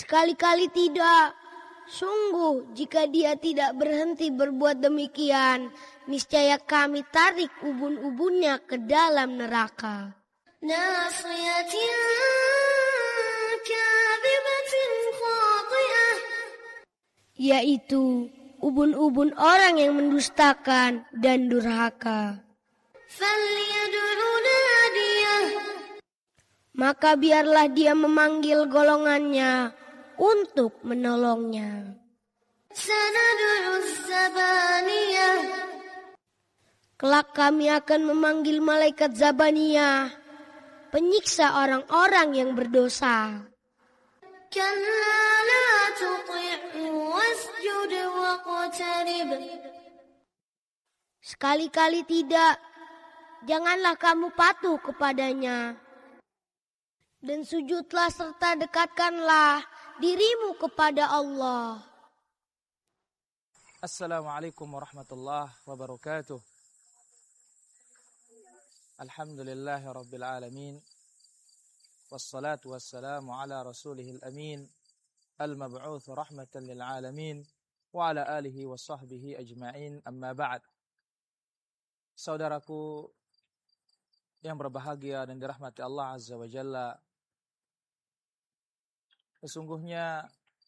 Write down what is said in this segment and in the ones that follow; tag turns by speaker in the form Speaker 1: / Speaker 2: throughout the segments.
Speaker 1: Sekali-kali tidak. Sungguh, jika dia tidak berhenti berbuat demikian, niscaya kami tarik ubun-ubunnya ke dalam neraka. Yaitu ubun-ubun orang yang mendustakan dan durhaka. Maka biarlah dia memanggil golongannya untuk menolongnya. Kelak kami akan memanggil malaikat Zabaniyah, penyiksa orang-orang yang berdosa. Sekali-kali tidak, janganlah kamu patuh kepadanya. Dan sujudlah serta dekatkanlah dirimu kepada Allah.
Speaker 2: Assalamualaikum warahmatullahi wabarakatuh. Alhamdulillahi rabbil alamin. Wassalatu wassalamu ala rasulihil amin. Al-mab'uth rahmatan lil alamin. Wa ala alihi wa sahbihi ajma'in, amma ba'd. Saudaraku yang berbahagia dan dirahmati Allah Azza wa Jalla, sesungguhnya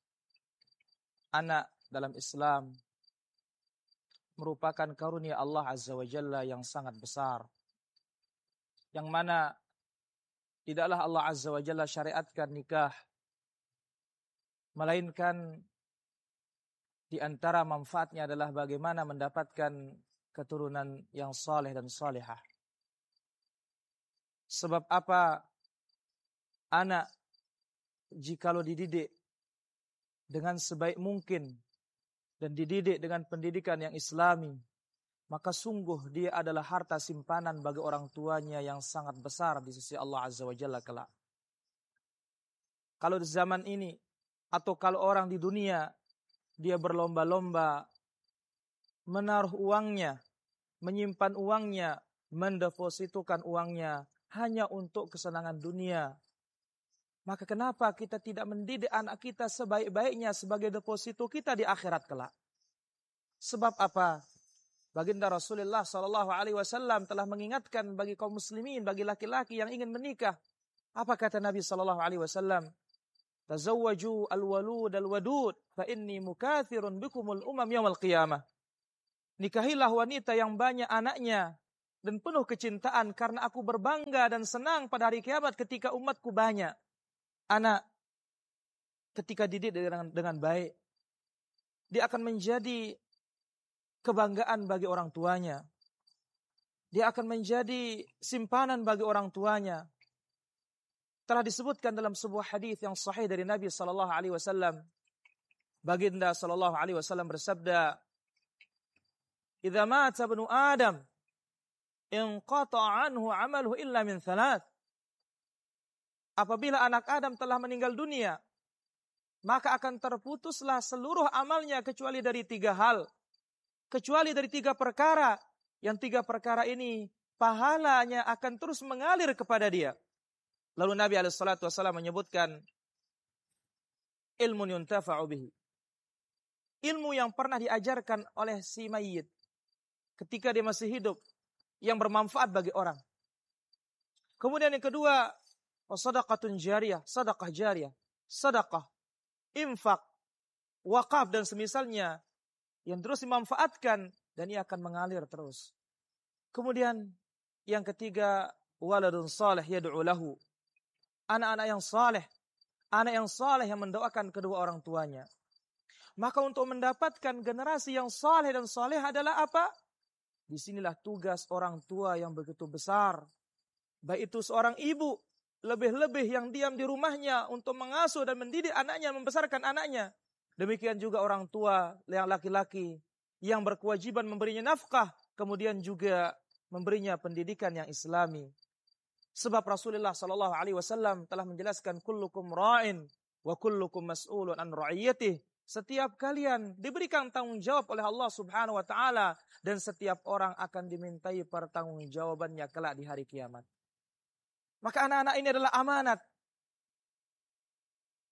Speaker 2: anak dalam Islam merupakan karunia Allah Azza wa Jalla yang sangat besar, yang mana tidaklah Allah Azza wa Jalla syariatkan nikah, melainkan di antara manfaatnya adalah bagaimana mendapatkan keturunan yang saleh dan salihah. Sebab apa? Anak jikalau dididik dengan sebaik mungkin dan dididik dengan pendidikan yang islami, maka sungguh dia adalah harta simpanan bagi orang tuanya yang sangat besar di sisi Allah Azza wa Jalla kelak. Kalau di zaman ini, atau kalau orang di dunia, dia berlomba-lomba menaruh uangnya, menyimpan uangnya, mendepositokan uangnya hanya untuk kesenangan dunia, maka kenapa kita tidak mendidik anak kita sebaik-baiknya sebagai deposito kita di akhirat kelak? Sebab apa? Baginda Rasulullah SAW telah mengingatkan bagi kaum muslimin, bagi laki-laki yang ingin menikah. Apa kata Nabi SAW? Tazawwaju al-walud al-wadud, fa inni mukathirun bikumul umam yawmal qiyamah. Nikahilah wanita yang banyak anaknya dan penuh kecintaan, karena aku berbangga dan senang pada hari kiamat ketika umatku banyak. Anak ketika didik dengan baik, dia akan menjadi kebanggaan bagi orang tuanya. Dia akan menjadi simpanan bagi orang tuanya. Telah disebutkan dalam sebuah hadis yang sahih dari Nabi sallallahu alaihi wasallam. Baginda sallallahu alaihi wasallam bersabda, "Idza mata ibnu Adam, inqata'a anhu 'amaluhu illa min thalath." Apabila anak Adam telah meninggal dunia, maka akan terputuslah seluruh amalnya kecuali dari 3 hal. Kecuali dari 3 perkara. Yang 3 perkara ini pahalanya akan terus mengalir kepada dia. Lalu Nabi SAW menyebutkan ilmun yuntafa'u bihi. Ilmu yang pernah diajarkan oleh si mayit ketika dia masih hidup, yang bermanfaat bagi orang. Kemudian yang kedua, sadaqatun jariyah, sedekah jariyah, sedekah, infak, wakaf dan semisalnya yang terus dimanfaatkan dan ia akan mengalir terus. Kemudian yang ketiga, waladun salih yad'u lahu. Anak-anak yang saleh, anak yang saleh yang mendoakan kedua orang tuanya. Maka untuk mendapatkan generasi yang saleh dan saleh adalah apa? Disinilah tugas orang tua yang begitu besar. Baik itu seorang ibu, lebih-lebih yang diam di rumahnya untuk mengasuh dan mendidik anaknya, membesarkan anaknya. Demikian juga orang tua yang laki-laki yang berkewajiban memberinya nafkah, kemudian juga memberinya pendidikan yang islami. Sebab Rasulullah SAW telah menjelaskan, kullukum ra'in wa kullukum mas'ulun an ra'iyatih. Setiap kalian diberikan tanggung jawab oleh Allah Subhanahu wa taala, dan setiap orang akan dimintai pertanggungjawabannya kelak di hari kiamat. Maka anak-anak ini adalah amanat.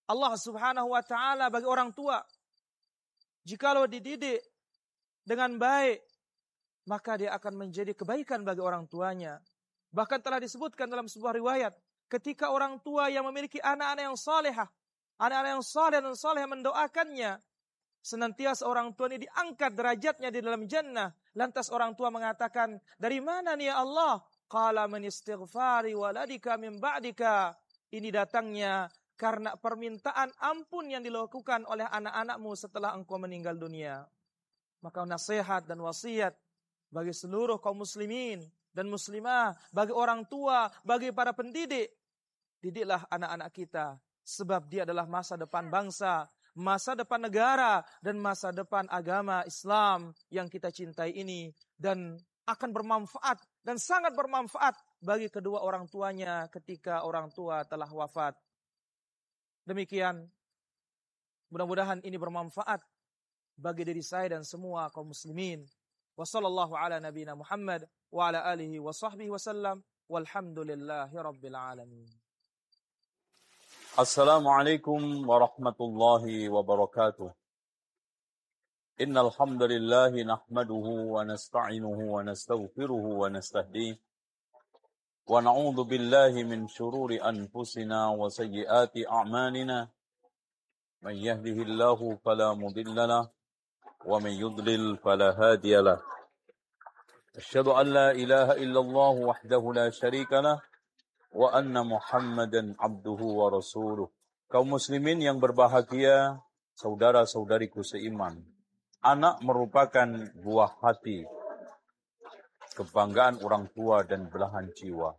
Speaker 2: Allah Subhanahu wa taala bagi orang tua. Jikalau dididik dengan baik, maka dia akan menjadi kebaikan bagi orang tuanya. Bahkan telah disebutkan dalam sebuah riwayat, ketika orang tua yang memiliki anak-anak yang salehah, anak-anak yang saleh dan saleh mendoakannya, senantiasa orang tua ini diangkat derajatnya di dalam jannah. Lantas orang tua mengatakan, dari mana nih ya Allah? Qala min istighfari waladika min ba'dika. Ini datangnya karena permintaan ampun yang dilakukan oleh anak-anakmu setelah engkau meninggal dunia. Maka nasihat dan wasiat bagi seluruh kaum muslimin dan muslimah, bagi orang tua, bagi para pendidik. Didiklah anak-anak kita, sebab dia adalah masa depan bangsa, masa depan negara, dan masa depan agama Islam yang kita cintai ini. Dan akan bermanfaat dan sangat bermanfaat bagi kedua orang tuanya ketika orang tua telah wafat. Demikian, mudah-mudahan ini bermanfaat bagi diri saya dan semua kaum muslimin. Wa sallallahu ala nabiyina Muhammad wa ala alihi wa sahbihi wasallam walhamdulillahi rabbil alamin.
Speaker 3: Assalamualaikum warahmatullahi wabarakatuh. Innal hamdalillah nahmaduhu wa nasta'inuhu wa nastaghfiruhu wa nastahdiih. Wa na'udzu billahi min shururi anfusina wa sayyiati a'malina. Man yahdihillahu fala mudilla lahu wa man yudlil fala hadiya lahu. Asyhadu an la ilaha illallah wahdahu la syarika lahu wa anna Muhammadan abduhu wa rasuluh. Kaum muslimin yang berbahagia, saudara-saudariku seiman. Anak merupakan buah hati, kebanggaan orang tua dan belahan jiwa.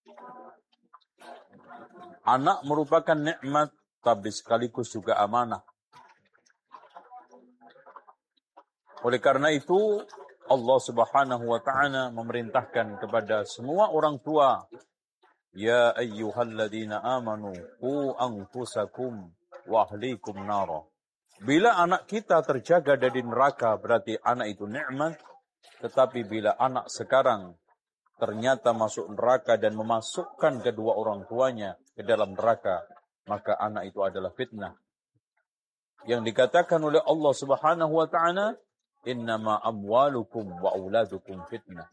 Speaker 3: Anak merupakan nikmat, tapi sekaligus juga amanah. Oleh karena itu, Allah Subhanahu wa ta'ala memerintahkan kepada semua orang tua, ya ayyuhalladzina amanu qu anfusakum wa ahlikum nara. Bila anak kita terjaga dari neraka, berarti anak itu nikmat. Tetapi bila anak sekarang ternyata masuk neraka dan memasukkan kedua orang tuanya ke dalam neraka, maka anak itu adalah fitnah. Yang dikatakan oleh Allah Subhanahu wa ta'ala, innama amwalukum wa auladukum fitnah.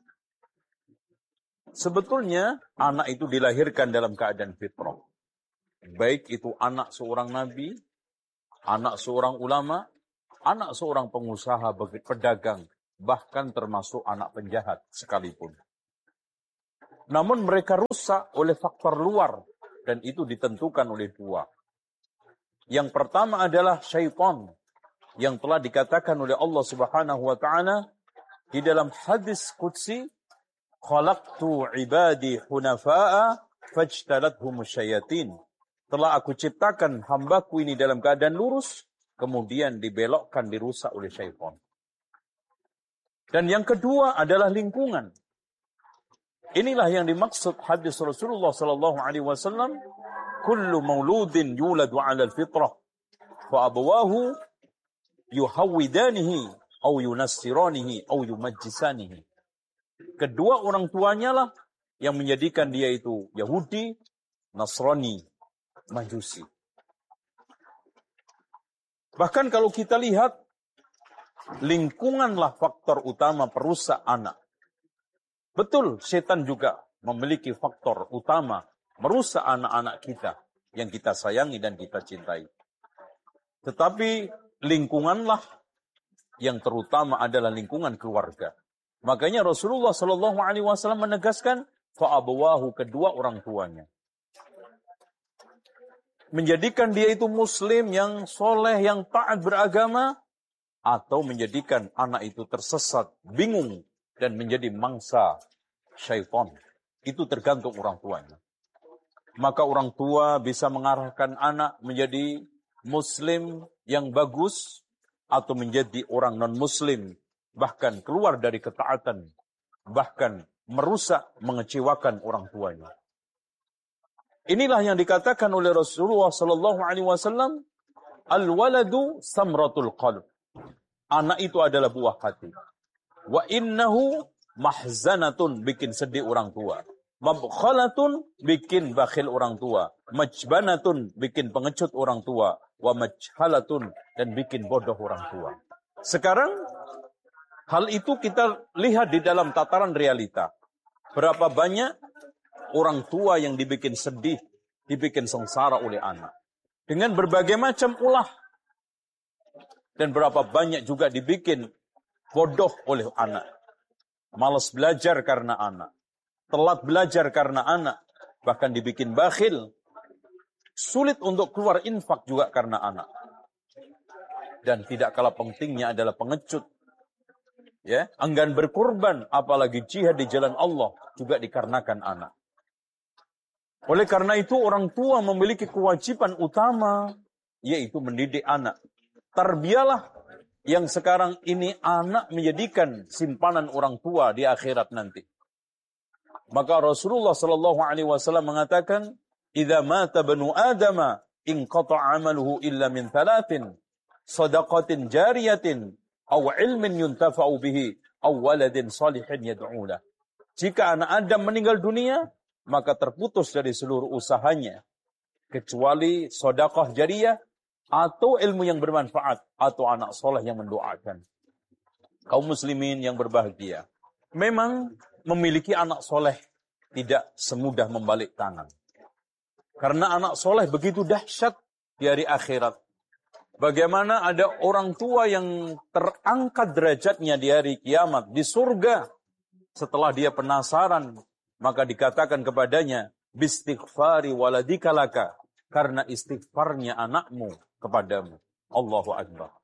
Speaker 3: Sebetulnya anak itu dilahirkan dalam keadaan fitrah. Baik itu anak seorang nabi, anak seorang ulama, anak seorang pengusaha, pedagang, bahkan termasuk anak penjahat sekalipun. Namun mereka rusak oleh faktor luar, dan itu ditentukan oleh dua. Yang pertama adalah syaitan, yang telah dikatakan oleh Allah Subhanahu wa ta'ala di dalam hadis qudsi, khalaqtu ibadi hunafa'a fajtalathum syayatin. Telah aku ciptakan hambaku ini dalam keadaan lurus, kemudian dibelokkan, dirusak oleh syaitan. Dan yang kedua adalah lingkungan. Inilah yang dimaksud hadis Rasulullah sallallahu alaihi wasallam, kullu mauludin yuladu 'ala al-fitrah fa abawahu yuhawwidanihi aw yunassiranihi aw yumajjisanihi. Kedua orang tuanya lah yang menjadikan dia itu Yahudi, Nasrani, Majusi. Bahkan kalau kita lihat, lingkunganlah faktor utama perusak anak. Betul, setan juga memiliki faktor utama merusak anak-anak kita yang kita sayangi dan kita cintai. Tetapi lingkunganlah yang terutama adalah lingkungan keluarga. Makanya Rasulullah Shallallahu Alaihi Wasallam menegaskan, fa'abawahu, kedua orang tuanya. Menjadikan dia itu muslim yang soleh, yang taat beragama, atau menjadikan anak itu tersesat, bingung, dan menjadi mangsa syaitan. Itu tergantung orang tuanya. Maka orang tua bisa mengarahkan anak menjadi muslim yang bagus, atau menjadi orang non-muslim, bahkan keluar dari ketaatan, bahkan merusak, mengecewakan orang tuanya. Inilah yang dikatakan oleh Rasulullah sallallahu alaihi wasallam, al-waladu samratul qalb. Anak itu adalah buah hati. Wa innahu mahzanatun, bikin sedih orang tua. Mabkhalatun, bikin bakhil orang tua. Majbanatun, bikin pengecut orang tua. Wa majhalatun, dan bikin bodoh orang tua. Sekarang, hal itu kita lihat di dalam tataran realita. Berapa banyak orang tua yang dibikin sedih, dibikin sengsara oleh anak. Dengan berbagai macam ulah. Dan berapa banyak juga dibikin bodoh oleh anak. Malas belajar karena anak. Telat belajar karena anak, bahkan dibikin bakhil, sulit untuk keluar infak juga karena anak. Dan tidak kalah pentingnya adalah pengecut. Ya, enggan berkorban, apalagi jihad di jalan Allah juga dikarenakan anak. Oleh karena itu orang tua memiliki kewajiban utama, yaitu mendidik anak. Tarbiyahlah yang sekarang ini anak menjadikan simpanan orang tua di akhirat nanti. Maka Rasulullah sallallahu alaihi wasallam mengatakan, "Idza mata banu Adam, inqata'a 'amaluhu illa min thalathin, shadaqatin jariyatin, aw 'ilmin yuntafa'u bihi, aw waladin shalihin yad'u lahu." Jika anak Adam meninggal dunia, maka terputus dari seluruh usahanya, kecuali sedekah jariyah atau ilmu yang bermanfaat atau anak soleh yang mendoakan. Kaum muslimin yang berbahagia, memang memiliki anak soleh tidak semudah membalik tangan. Karena anak soleh begitu dahsyat di hari akhirat. Bagaimana ada orang tua yang terangkat derajatnya di hari kiamat, di surga. Setelah dia penasaran, maka dikatakan kepadanya, bistighfari waladika laka. Karena istighfarnya anakmu kepadamu. Allahu Akbar.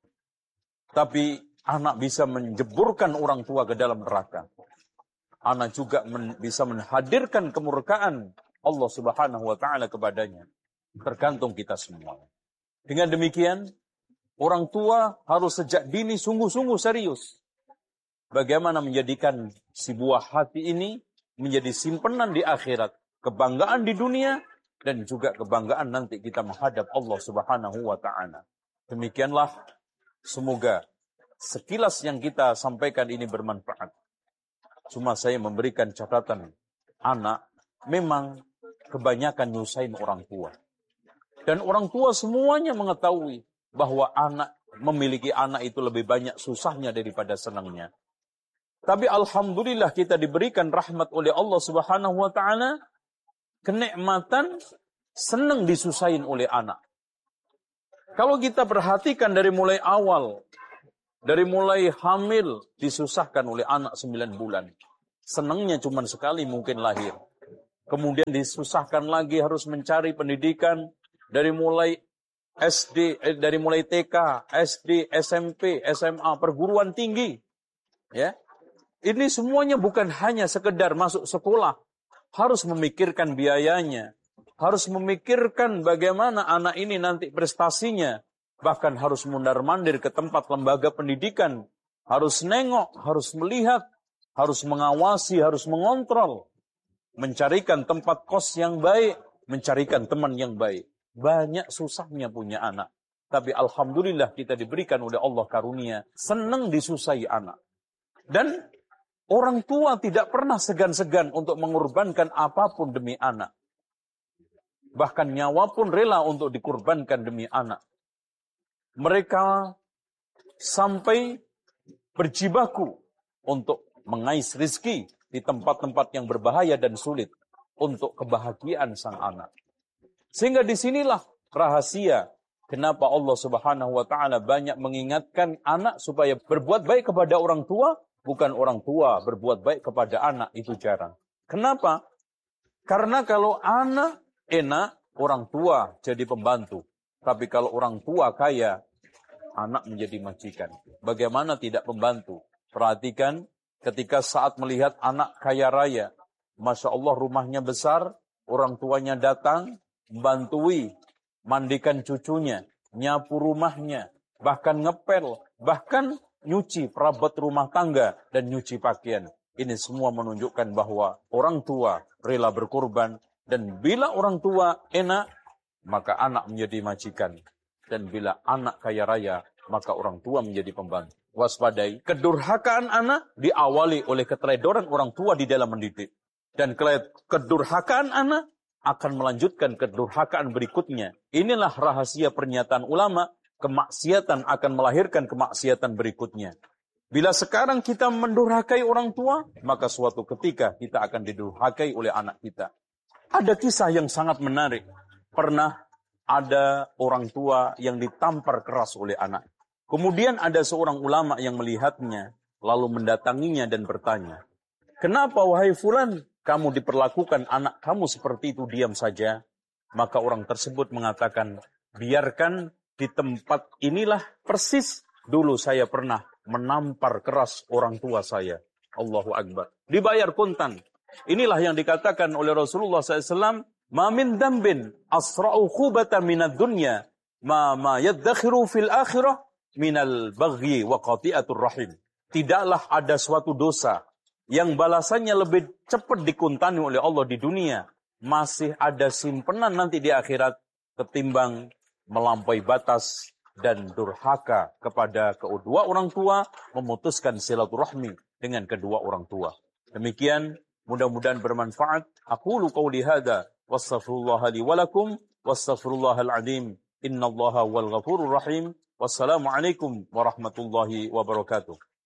Speaker 3: Tapi anak bisa menjeburkan orang tua ke dalam neraka. Anak juga bisa menghadirkan kemurkaan Allah Subhanahu wa Ta'ala kepadanya. Tergantung kita semua. Dengan demikian, orang tua harus sejak dini sungguh-sungguh serius. Bagaimana menjadikan si buah hati ini menjadi simpanan di akhirat. Kebanggaan di dunia dan juga kebanggaan nanti kita menghadap Allah Subhanahu wa Ta'ala. Demikianlah, semoga sekilas yang kita sampaikan ini bermanfaat. Cuma saya memberikan catatan, anak memang kebanyakan nyusahin orang tua. Dan orang tua semuanya mengetahui bahwa memiliki anak itu lebih banyak susahnya daripada senangnya. Tapi alhamdulillah kita diberikan rahmat oleh Allah Subhanahu wa Ta'ala, kenikmatan senang disusahin oleh anak. Kalau kita perhatikan dari mulai awal, dari mulai hamil, disusahkan oleh anak 9 bulan. Senangnya cuma sekali mungkin lahir. Kemudian disusahkan lagi harus mencari pendidikan dari mulai dari mulai TK, SD, SMP, SMA, perguruan tinggi. Ya. Ini semuanya bukan hanya sekedar masuk sekolah. Harus memikirkan biayanya. Harus memikirkan bagaimana anak ini nanti prestasinya. Bahkan harus mundar-mandir ke tempat lembaga pendidikan. Harus nengok, harus melihat, harus mengawasi, harus mengontrol. Mencarikan tempat kos yang baik, mencarikan teman yang baik. Banyak susahnya punya anak. Tapi alhamdulillah kita diberikan oleh Allah karunia. Senang disusahi anak. Dan orang tua tidak pernah segan-segan untuk mengorbankan apapun demi anak. Bahkan nyawa pun rela untuk dikorbankan demi anak. Mereka sampai berjibaku untuk mengais rizki di tempat-tempat yang berbahaya dan sulit untuk kebahagiaan sang anak. Sehingga disinilah rahasia kenapa Allah Subhanahu wa Ta'ala banyak mengingatkan anak supaya berbuat baik kepada orang tua, bukan orang tua berbuat baik kepada anak, itu jarang. Kenapa? Karena kalau anak enak, orang tua jadi pembantu. Tapi kalau orang tua kaya, anak menjadi majikan. Bagaimana tidak pembantu? Perhatikan ketika saat melihat anak kaya raya. Masya Allah rumahnya besar, orang tuanya datang, membantui, mandikan cucunya, nyapu rumahnya, bahkan ngepel, bahkan nyuci perabot rumah tangga dan nyuci pakaian. Ini semua menunjukkan bahwa orang tua rela berkorban. Dan bila orang tua enak, maka anak menjadi majikan. Dan bila anak kaya raya, maka orang tua menjadi pembantu. Waspadai, kedurhakaan anak diawali oleh keteledoran orang tua di dalam mendidik. Dan kedurhakaan anak akan melanjutkan kedurhakaan berikutnya. Inilah rahasia pernyataan ulama, kemaksiatan akan melahirkan kemaksiatan berikutnya. Bila sekarang kita mendurhakai orang tua, maka suatu ketika kita akan didurhakai oleh anak kita. Ada kisah yang sangat menarik. Pernah ada orang tua yang ditampar keras oleh anak. Kemudian ada seorang ulama yang melihatnya, lalu mendatanginya dan bertanya, "Kenapa wahai fulan, kamu diperlakukan anak kamu seperti itu diam saja?" Maka orang tersebut mengatakan, "Biarkan di tempat inilah persis dulu saya pernah menampar keras orang tua saya." Allahu Akbar. Dibayar kontan. Inilah yang dikatakan oleh Rasulullah SAW, "Ma min dambin asra'u khubatan minad dunya, ma yaddakhiru fil akhirah minal baghi wa qati'atur rahim." Tidaklah ada suatu dosa yang balasannya lebih cepat dikuntani oleh Allah di dunia, masih ada simpenan nanti di akhirat ketimbang melampaui batas dan durhaka kepada kedua orang tua, memutuskan silaturahmi dengan kedua orang tua. Demikian, mudah-mudahan bermanfaat. Aqulu qawli hadza wastaghfirullah li wa lakum wastaghfirullahal azim. Innallaha wal ghafurur rahim. Wassalamualaikum warahmatullahi wabarakatuh.